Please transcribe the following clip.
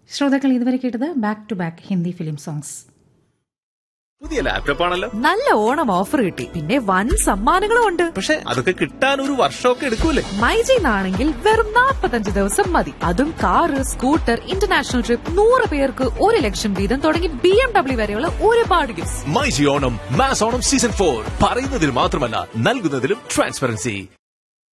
ശ്രോതാക്കൾ ഇതുവരെ കേട്ടത് back to back Hindi film songs. പുതിയ ലാപ്ടോപ്പ് ആണല്ലോ. നല്ല ഓണം ഓഫർ കിട്ടി, പിന്നെ വൻ സമ്മാനങ്ങളും ഉണ്ട്. പക്ഷെ അതൊക്കെ കിട്ടാൻ ഒരു വർഷമൊക്കെ എടുക്കൂലേ? മൈജിന്നാണെങ്കിൽ വെറും 45 ദിവസം മതി. അതും കാറ്, സ്കൂട്ടർ, ഇന്റർനാഷണൽ ട്രിപ്പ്, 100 പേർക്ക് 1 ലക്ഷം വീതം തുടങ്ങി BMW വരെയുള്ള ഒരുപാട് gifts. MyG Onam mass Onam season 4 പറയുന്നതിൽ മാത്രമല്ല നൽകുന്നതിലും ട്രാൻസ്പെറൻസി.